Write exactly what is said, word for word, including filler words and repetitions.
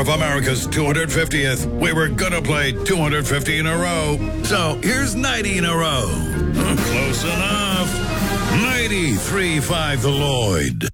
of America's two hundred fiftieth. We were gonna play two hundred fifty in a row. So here's ninety in a row. Close enough. ninety-three point five The Lloyd.